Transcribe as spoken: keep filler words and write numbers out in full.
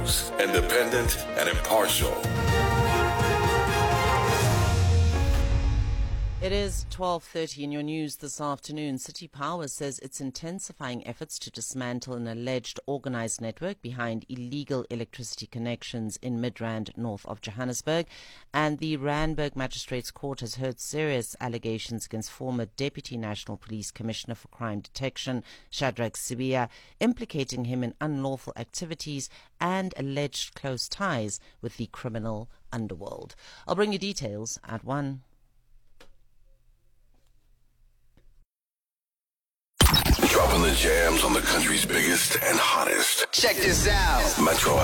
News, independent and impartial. It is twelve thirty in your news this afternoon. City Power says it's intensifying efforts to dismantle an alleged organised network behind illegal electricity connections in Midrand, north of Johannesburg. And the Randburg Magistrates Court has heard serious allegations against former Deputy National Police Commissioner for Crime Detection, Shadrack Sibiya, implicating him in unlawful activities and alleged close ties with the criminal underworld. I'll bring you details at one. Dropping the jams on the country's biggest and hottest. Check this out. Metro